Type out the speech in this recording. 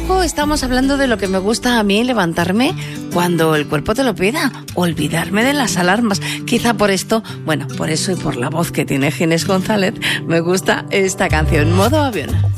poco estamos hablando de lo que me gusta a mí levantarme cuando el cuerpo te lo pida, olvidarme de las alarmas. Quizá por esto, bueno, por eso y por la voz que tiene Ginés González, me gusta esta canción, Modo Avión.